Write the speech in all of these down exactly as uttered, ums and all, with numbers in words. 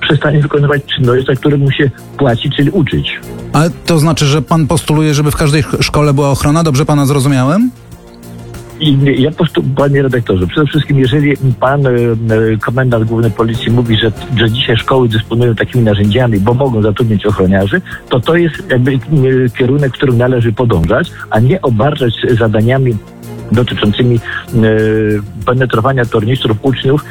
przestanie wykonywać czynności, za które mu się płaci, czyli uczyć. Ale to znaczy, że pan postuluje, żeby w każdej szkole była ochrona? Dobrze pana zrozumiałem? I ja po prostu, panie redaktorze, przede wszystkim jeżeli pan e, komendant główny policji mówi, że, że dzisiaj szkoły dysponują takimi narzędziami, bo mogą zatrudnić ochroniarzy, to to jest jakby e, kierunek, którym należy podążać, a nie obarczać zadaniami dotyczącymi e, penetrowania tornistrów uczniów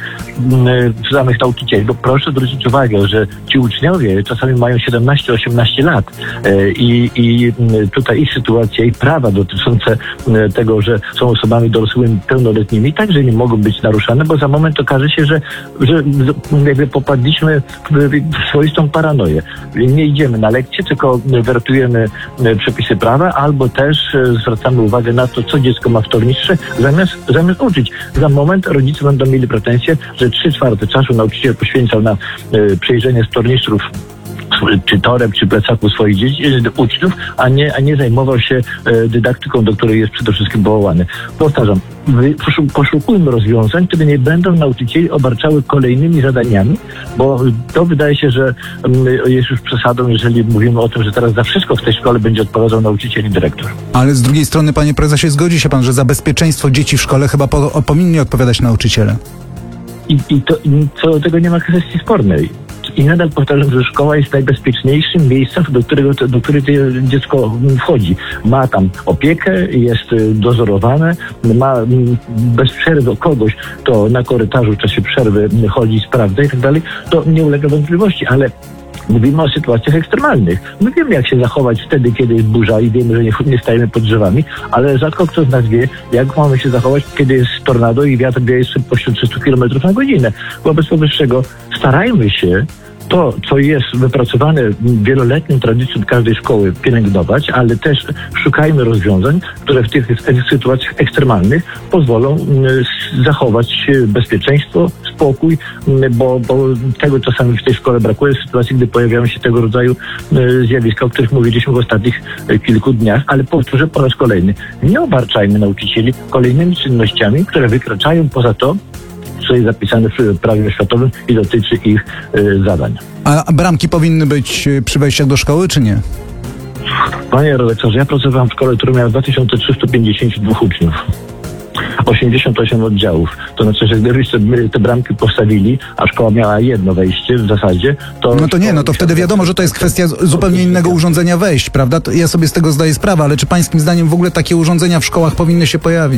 e, samych nauczycieli. Bo proszę zwrócić uwagę, że ci uczniowie czasami mają siedemnaście osiemnaście lat e, i, i tutaj ich sytuacja i prawa dotyczące e, tego, że są osobami dorosłymi, pełnoletnimi, także nie mogą być naruszane, bo za moment okaże się, że, że jakby popadliśmy w, w swoistą paranoję. Nie idziemy na lekcje, tylko wertujemy przepisy prawa, albo też e, zwracamy uwagę na to, co dziecko ma w tornistrze, zamiast, zamiast uczyć. Za moment rodzice będą mieli pretensje, że trzy czwarte czasu nauczyciel poświęcał na e, przejrzenie z tornistrów czy toreb, czy plecaku swoich dzieci, uczniów, a nie, a nie zajmował się e, dydaktyką, do której jest przede wszystkim powołany. Powtarzam, poszukujmy rozwiązań, które nie będą nauczycieli obarczały kolejnymi zadaniami, bo to wydaje się, że jest już przesadą, jeżeli mówimy o tym, że teraz za wszystko w tej szkole będzie odpowiadał nauczyciel i dyrektor. Ale z drugiej strony, panie prezesie, zgodzi się pan, że za bezpieczeństwo dzieci w szkole chyba po, powinni odpowiadać nauczyciele. I, i to, i co do tego nie ma kwestii spornej. I nadal powtarzam, że szkoła jest najbezpieczniejszym miejscem, do którego, do którego dziecko wchodzi. Ma tam opiekę, jest dozorowane, ma bez przerwy kogoś, to na korytarzu w czasie przerwy chodzi, sprawdza i tak dalej, to nie ulega wątpliwości, ale mówimy o sytuacjach ekstremalnych. My wiemy, jak się zachować wtedy, kiedy jest burza i wiemy, że nie, nie stajemy pod drzewami, ale rzadko kto z nas wie, jak mamy się zachować, kiedy jest tornado i wiatr wieje z szybkością trzysta kilometrów na godzinę. Wobec powyższego starajmy się to, co jest wypracowane wieloletnią tradycją każdej szkoły, pielęgnować, ale też szukajmy rozwiązań, które w tych sytuacjach ekstremalnych pozwolą zachować bezpieczeństwo, spokój, bo, bo tego czasami w tej szkole brakuje w sytuacji, gdy pojawiają się tego rodzaju zjawiska, o których mówiliśmy w ostatnich kilku dniach, ale powtórzę po raz kolejny, nie obarczajmy nauczycieli kolejnymi czynnościami, które wykraczają poza to, co jest zapisane w prawie oświatowym i dotyczy ich y, zadań. A bramki powinny być przy wejściach do szkoły, czy nie? Panie redaktorze, ja pracowałem w szkole, która miała dwa tysiące trzysta pięćdziesiąt dwa uczniów. osiemdziesiąt osiem oddziałów. To znaczy, że gdybyście te bramki postawili, a szkoła miała jedno wejście w zasadzie, to... No to nie, no to wtedy wiadomo, że to jest kwestia zupełnie innego urządzenia wejść, prawda? To ja sobie z tego zdaję sprawę, ale czy pańskim zdaniem w ogóle takie urządzenia w szkołach powinny się pojawić?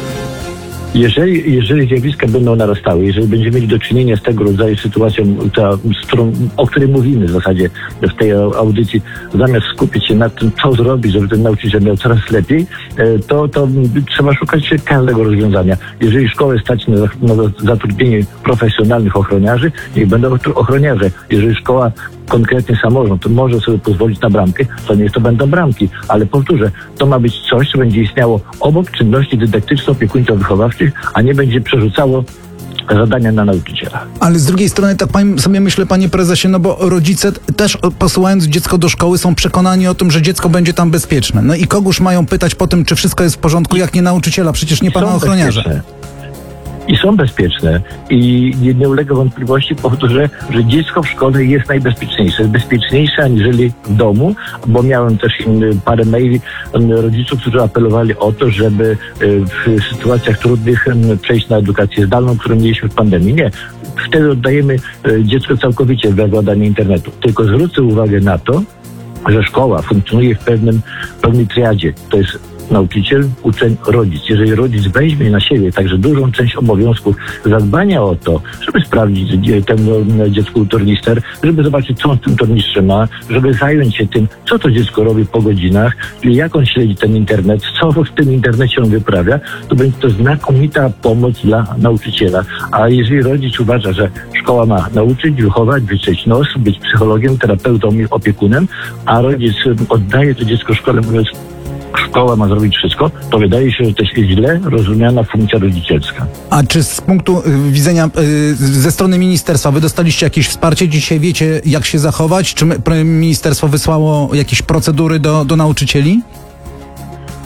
Jeżeli, jeżeli zjawiska będą narastały, jeżeli będziemy mieli do czynienia z tego rodzaju sytuacją, ta, z którą, o której mówimy w zasadzie w tej audycji, zamiast skupić się na tym, co zrobić, żeby ten nauczyciel miał coraz lepiej, to, to trzeba szukać każdego rozwiązania. Jeżeli szkołę stać na, na zatrudnienie profesjonalnych ochroniarzy, niech będą ochroniarze. Jeżeli szkoła, konkretnie samorząd, to może sobie pozwolić na bramkę, to niech to będą bramki. Ale powtórzę, to ma być coś, co będzie istniało obok czynności dydaktyczno-opiekuńczo-wychowawczych, a nie będzie przerzucało zadania na nauczyciela. Ale z drugiej strony tak pan, sobie myślę, panie prezesie, no bo rodzice też posyłając dziecko do szkoły są przekonani o tym, że dziecko będzie tam bezpieczne. No i kogóż mają pytać po tym, czy wszystko jest w porządku, jak nie nauczyciela, przecież nie pana ochroniarza. I są bezpieczne i nie ulega wątpliwości, powtórzę, że dziecko w szkole jest najbezpieczniejsze. Jest bezpieczniejsze aniżeli w domu, bo miałem też parę maili rodziców, którzy apelowali o to, żeby w sytuacjach trudnych przejść na edukację zdalną, którą mieliśmy w pandemii. Nie. Wtedy oddajemy dziecko całkowicie w władanie internetu. Tylko zwrócę uwagę na to, że szkoła funkcjonuje w pewnym, pewnej triadzie. To jest nauczyciel, uczeń, rodzic. Jeżeli rodzic weźmie na siebie także dużą część obowiązków zadbania o to, żeby sprawdzić temu dziecku tornister, żeby zobaczyć, co on w tym tornistrze ma, żeby zająć się tym, co to dziecko robi po godzinach, jak on śledzi ten internet, co w tym internecie on wyprawia, to będzie to znakomita pomoc dla nauczyciela. A jeżeli rodzic uważa, że szkoła ma nauczyć, wychować, wytrzeć nos, być psychologiem, terapeutą i opiekunem, a rodzic oddaje to dziecko szkole, mówiąc, szkoła ma zrobić wszystko, to wydaje się, że to jest źle rozumiana funkcja rodzicielska. A czy z punktu widzenia y, ze strony ministerstwa wy dostaliście jakieś wsparcie? Dzisiaj wiecie, jak się zachować? Czy ministerstwo wysłało jakieś procedury do, do nauczycieli?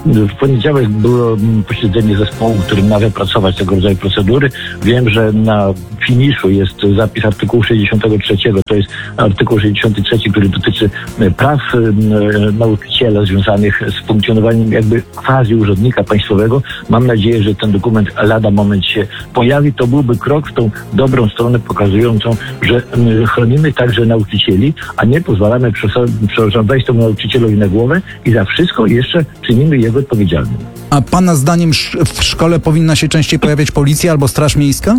W poniedziałek było posiedzenie zespołu, który ma wypracować tego rodzaju procedury. Wiem, że na finiszu jest zapis artykułu sześćdziesiątego trzeciego, to jest artykuł sześćdziesiąty trzeci, który dotyczy praw nauczyciela związanych z funkcjonowaniem jakby quasi urzędnika państwowego. Mam nadzieję, że ten dokument lada moment się pojawi. To byłby krok w tą dobrą stronę pokazującą, że chronimy także nauczycieli, a nie pozwalamy przepraszam, wejść temu nauczycielowi na głowę i za wszystko jeszcze czynimy jego odpowiedzialnym. A pana zdaniem w szkole powinna się częściej pojawiać policja albo Straż Miejska?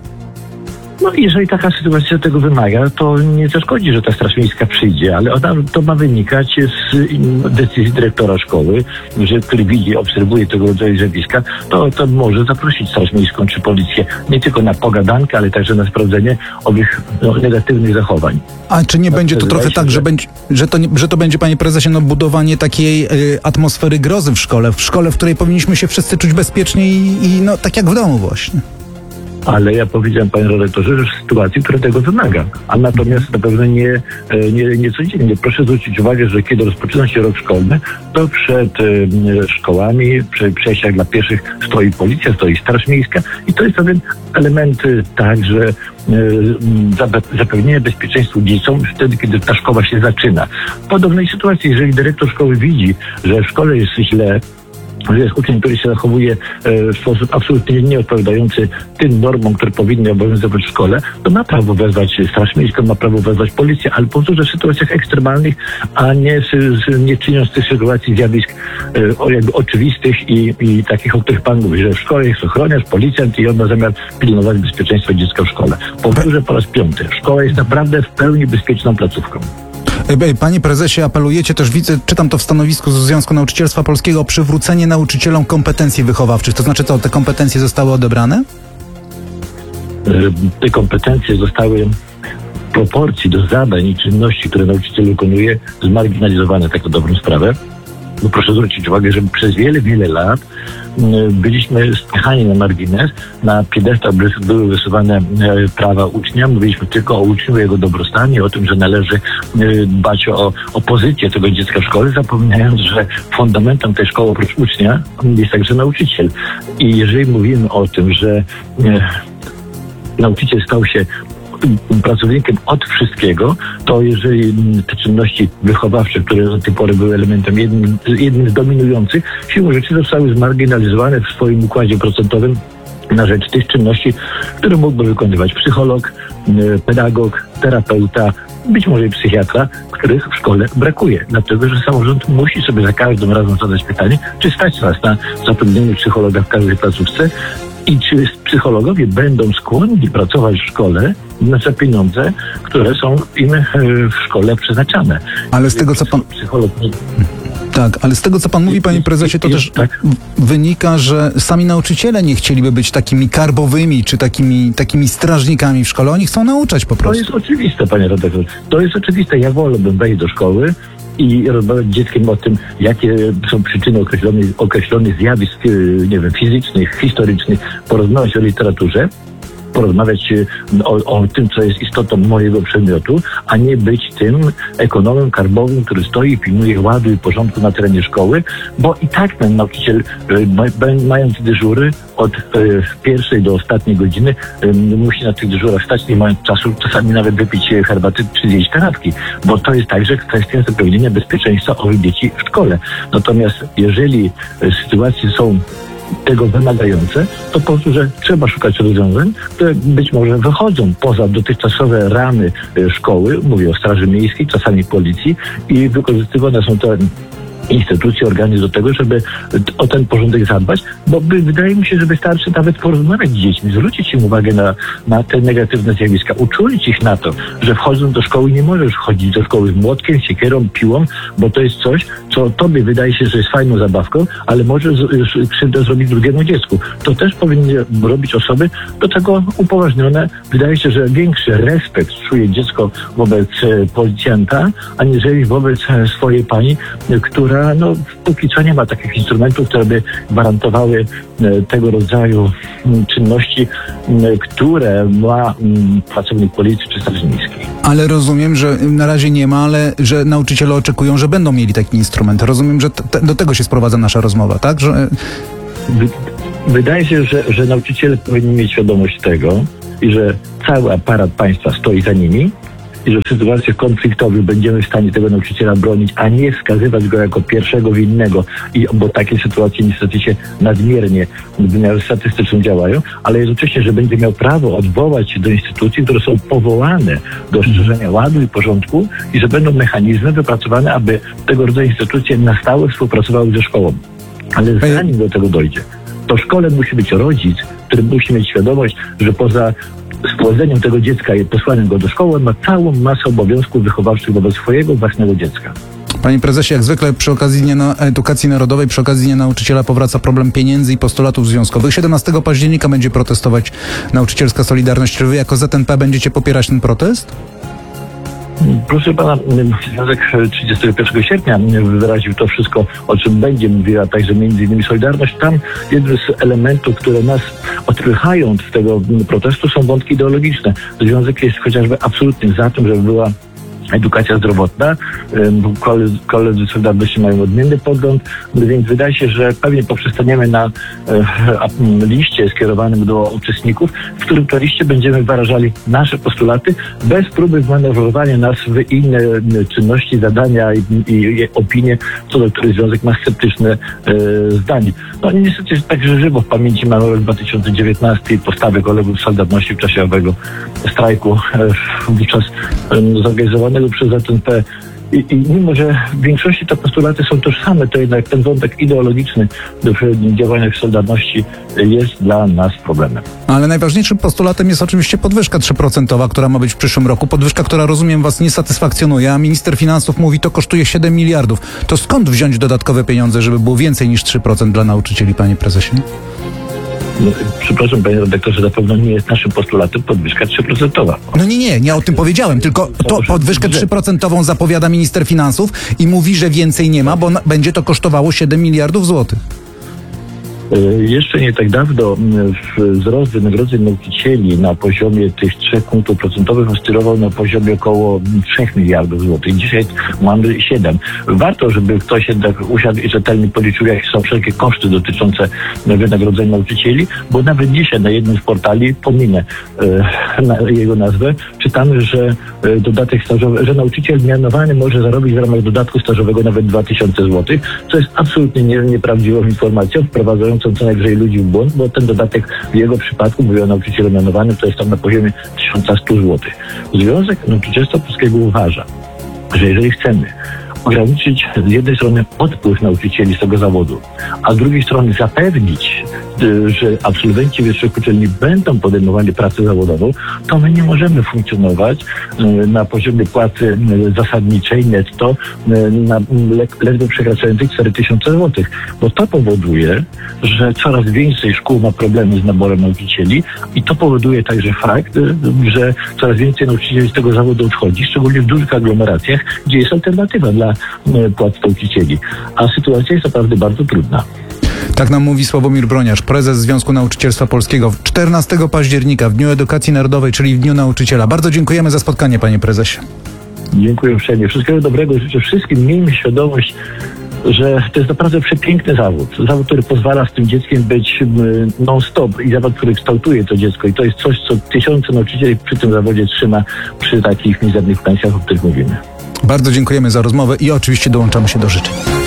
No jeżeli taka sytuacja tego wymaga, to nie zaszkodzi, że ta Straż Miejska przyjdzie, ale ona, to ma wynikać z decyzji dyrektora szkoły, że który widzi, obserwuje tego rodzaju zjawiska, to, to może zaprosić Straż Miejską czy policję nie tylko na pogadankę, ale także na sprawdzenie owych no, negatywnych zachowań. A czy nie tak będzie to trochę tak, że, będzie, że, to, że to będzie, panie prezesie, no, budowanie takiej y, atmosfery grozy w szkole, w szkole, w której powinniśmy się wszyscy czuć bezpiecznie i, i no, tak jak w domu właśnie? Ale ja powiedziałem, panie redaktorze, że w sytuacji, która tego wymaga. A natomiast na pewno nie, nie, nie codziennie. Proszę zwrócić uwagę, że kiedy rozpoczyna się rok szkolny, to przed y, szkołami, przy przejściach dla pieszych stoi policja, stoi Straż Miejska i to jest pewien element y, także y, zapewnienia bezpieczeństwa dzieciom wtedy, kiedy ta szkoła się zaczyna. W podobnej sytuacji, jeżeli dyrektor szkoły widzi, że w szkole jest źle, że jest uczeń, który się zachowuje w sposób absolutnie nieodpowiadający tym normom, które powinny obowiązywać w szkole, to ma prawo wezwać Straż Miejską, ma prawo wezwać policję, ale po prostu, że w sytuacjach ekstremalnych, a nie, nie czyniąc tych sytuacji zjawisk o, jakby oczywistych i, i takich, o których pan mówi, że w szkole jest ochroniarz, policjant i on ma zamiar pilnować bezpieczeństwa dziecka w szkole. Powtórzę po raz piąty. Szkoła jest naprawdę w pełni bezpieczną placówką. Panie prezesie, apelujecie też, widzę, czytam to w stanowisku z Związku Nauczycielstwa Polskiego, o przywrócenie nauczycielom kompetencji wychowawczych. To znaczy co, te kompetencje zostały odebrane? Te kompetencje zostały w proporcji do zadań i czynności, które nauczyciel wykonuje, zmarginalizowane, tak na dobrą sprawę. Bo proszę zwrócić uwagę, że przez wiele, wiele lat byliśmy spychani na margines, na piedestał były wysuwane prawa ucznia, mówiliśmy tylko o uczniu, jego dobrostanie, o tym, że należy dbać o, o pozycję tego dziecka w szkole, zapominając, że fundamentem tej szkoły oprócz ucznia jest także nauczyciel. I jeżeli mówimy o tym, że e, nauczyciel stał się pracownikiem od wszystkiego, to jeżeli te czynności wychowawcze, które do tej pory były elementem jednym, jednym z dominujących, siłą rzeczy zostały zmarginalizowane w swoim układzie procentowym na rzecz tych czynności, które mógłby wykonywać psycholog, pedagog, terapeuta, być może i psychiatra, których w szkole brakuje. Dlatego, że samorząd musi sobie za każdym razem zadać pytanie, czy stać nas na zatrudnienie psychologa w każdej placówce i czy psychologowie będą skłonni pracować w szkole za pieniądze, które są im w szkole przeznaczane. Ale z tego, co pan... Psycholog... Tak, ale z tego, co pan mówi, panie prezesie, to też tak? wynika, że sami nauczyciele nie chcieliby być takimi karbowymi, czy takimi, takimi strażnikami w szkole. Oni chcą nauczać po prostu. To jest oczywiste, panie redaktorze. To jest oczywiste. Ja wolałbym wejść do szkoły i rozmawiać z dzieckiem o tym, jakie są przyczyny określonych, określonych zjawisk, nie wiem, fizycznych, historycznych, porozmawiać o literaturze, porozmawiać o, o tym, co jest istotą mojego przedmiotu, a nie być tym ekonomem karbowym, który stoi i pilnuje ładu i porządku na terenie szkoły, bo i tak ten nauczyciel, mając dyżury od pierwszej do ostatniej godziny, musi na tych dyżurach stać, nie mając czasu czasami nawet wypić herbaty czy zjeść kanapki, bo to jest także kwestia zapewnienia bezpieczeństwa owych dzieci w szkole. Natomiast jeżeli sytuacje są tego wymagające, to po prostu, że trzeba szukać rozwiązań, które być może wychodzą poza dotychczasowe ramy szkoły, mówię o Straży Miejskiej, czasami policji, i wykorzystywane są te instytucje, organy do tego, żeby o ten porządek zadbać, bo by, wydaje mi się, że wystarczy nawet porozmawiać z dziećmi, zwrócić im uwagę na, na te negatywne zjawiska, uczulić ich na to, że wchodząc do szkoły nie możesz chodzić do szkoły z młotkiem, siekierą, piłą, bo to jest coś, co tobie wydaje się, że jest fajną zabawką, ale może krzywdę zrobić drugiemu dziecku. To też powinny robić osoby do tego upoważnione. Wydaje się, że większy respekt czuje dziecko wobec policjanta, aniżeli wobec swojej pani, która no, póki co nie ma takich instrumentów, które by gwarantowały tego rodzaju czynności, które ma pracownik policji czy Straży Miejskiej. Ale rozumiem, że na razie nie ma, ale że nauczyciele oczekują, że będą mieli taki instrument. Rozumiem, że t- do tego się sprowadza nasza rozmowa, tak? Że... Wydaje się, że, że nauczyciele powinni mieć świadomość tego i że cały aparat państwa stoi za nimi i że w sytuacjach konfliktowych będziemy w stanie tego nauczyciela bronić, a nie wskazywać go jako pierwszego winnego, i, bo takie sytuacje niestety się nadmiernie w wymiarze statystycznym działają, ale jednocześnie, że będzie miał prawo odwołać się do instytucji, które są powołane do szerzenia ładu i porządku i że będą mechanizmy wypracowane, aby tego rodzaju instytucje na stałe współpracowały ze szkołą. Ale zanim do tego dojdzie, to w szkole musi być rodzic, który musi mieć świadomość, że poza spłodzeniem tego dziecka i posłaniem go do szkoły ma całą masę obowiązków wychowawczych wobec swojego własnego dziecka. Panie prezesie, jak zwykle przy okazji Dnia Edukacji Narodowej, przy okazji Dnia Nauczyciela powraca problem pieniędzy i postulatów związkowych. siedemnastego października będzie protestować Nauczycielska Solidarność. Czy wy jako Z N P będziecie popierać ten protest? Proszę pana, Związek trzydziestego pierwszego sierpnia wyraził to wszystko, o czym będzie mówiła także między innymi Solidarność. Tam jednym z elementów, które nas odpychają od tego protestu, są wątki ideologiczne. Związek jest chociażby absolutnie za tym, żeby była edukacja zdrowotna. Koledzy, koledzy Solidarności mają odmienny pogląd, więc wydaje się, że pewnie poprzestaniemy na e, liście skierowanym do uczestników, w którym to liście będziemy wyrażali nasze postulaty bez próby wmanewrowania nas w inne czynności, zadania i, i, i opinie, co do których Związek ma sceptyczne e, zdanie. No niestety jest tak, że żywo w pamięci mamy rok dwa tysiące dziewiętnasty i postawy kolegów Solidarności w czasie owego strajku, e, wówczas e, zorganizowanego przez Z N P. I, I mimo, że w większości te postulaty są tożsame, to jednak ten wątek ideologiczny w działaniach Solidarności jest dla nas problemem. Ale najważniejszym postulatem jest oczywiście podwyżka trzy procent, która ma być w przyszłym roku. Podwyżka, która, rozumiem, was nie satysfakcjonuje, a minister finansów mówi, to kosztuje siedem miliardów. To skąd wziąć dodatkowe pieniądze, żeby było więcej niż trzy procent dla nauczycieli, panie prezesie? No, przepraszam, panie redaktorze, na pewno nie jest naszym postulatem podwyżka trzy procent. No nie, nie, nie o tym powiedziałem, tylko to podwyżkę trzy procent zapowiada minister finansów i mówi, że więcej nie ma, bo na, będzie to kosztowało siedem miliardów złotych. Jeszcze nie tak dawno wzrost wynagrodzeń nauczycieli na poziomie tych trzech punktów procentowych oscylował na poziomie około trzech miliardów złotych. Dzisiaj mamy siedem. Warto, żeby ktoś jednak usiadł i rzetelnie policzył, jakie są wszelkie koszty dotyczące wynagrodzeń nauczycieli, bo nawet dzisiaj na jednym z portali, pominę e, na jego nazwę, czytamy, że e, dodatek stażowy, że nauczyciel mianowany może zarobić w ramach dodatku stażowego nawet dwa tysiące złotych, co jest absolutnie nie, nieprawdziwą informacją, wprowadzającą co najwyżej ludzi w błąd, bo ten dodatek w jego przypadku, mówię o nauczycielu mianowanym, to jest tam na poziomie tysiąc sto złotych. Związek Nauczycielstwa Polskiego uważa, że jeżeli chcemy ograniczyć z jednej strony odpływ nauczycieli z tego zawodu, a z drugiej strony zapewnić, że absolwenci wyższych uczelni będą podejmowali pracę zawodową, to my nie możemy funkcjonować na poziomie płacy zasadniczej netto na ledwo przekraczającej cztery tysiące złotych, bo to powoduje, że coraz więcej szkół ma problemy z naborem nauczycieli i to powoduje także fakt, że coraz więcej nauczycieli z tego zawodu odchodzi, szczególnie w dużych aglomeracjach, gdzie jest alternatywa dla płac nauczycieli. A sytuacja jest naprawdę bardzo trudna. Tak nam mówi Sławomir Broniarz, prezes Związku Nauczycielstwa Polskiego. czternastego października, w Dniu Edukacji Narodowej, czyli w Dniu Nauczyciela. Bardzo dziękujemy za spotkanie, panie prezesie. Dziękuję uprzejmie. Wszystkiego dobrego. Życzę wszystkim. Miejmy świadomość, że to jest naprawdę przepiękny zawód. Zawód, który pozwala z tym dzieckiem być non-stop i zawód, który kształtuje to dziecko. I to jest coś, co tysiące nauczycieli przy tym zawodzie trzyma przy takich mizernych pensjach, o których mówimy. Bardzo dziękujemy za rozmowę i oczywiście dołączamy się do życzeń.